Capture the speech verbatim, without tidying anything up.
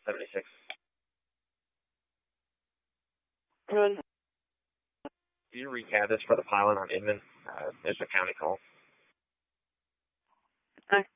seventy-six. Good. Can you recap this for the pilot on Inman? Uh, it's a county call. Okay.